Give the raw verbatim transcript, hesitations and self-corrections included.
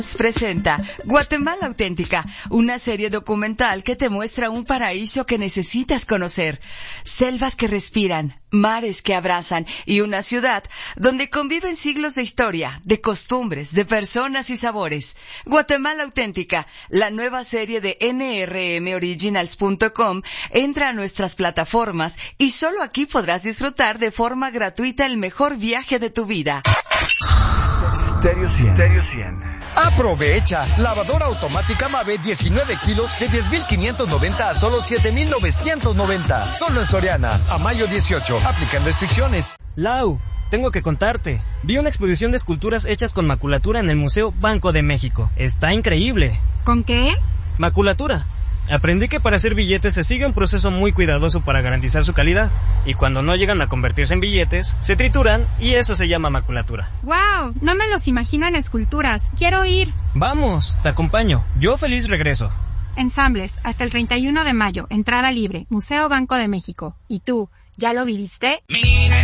Presenta Guatemala Auténtica, una serie documental que te muestra un paraíso que necesitas conocer, selvas que respiran, mares que abrazan y una ciudad donde conviven siglos de historia, de costumbres, de personas y sabores. Guatemala Auténtica, la nueva serie de N R M Originals punto com, entra a nuestras plataformas y solo aquí podrás disfrutar de forma gratuita el mejor viaje de tu vida. Stereo cien. Stereo cien. Aprovecha, lavadora automática Mave diecinueve kilos de diez mil quinientos noventa a solo siete mil novecientos noventa. Solo en Soriana, a mayo dieciocho, aplican restricciones. Lau, tengo que contarte. Vi una exposición de esculturas hechas con maculatura en el Museo Banco de México. Está increíble. ¿Con qué? Maculatura. Aprendí que para hacer billetes se sigue un proceso muy cuidadoso para garantizar su calidad, y cuando no llegan a convertirse en billetes, se trituran y eso se llama maculatura. ¡Wow! No me los imagino en esculturas. ¡Quiero ir! Vamos, te acompaño. Yo feliz regreso. Ensambles, hasta el treinta y uno de mayo, entrada libre, Museo Banco de México. ¿Y tú, ya lo viviste?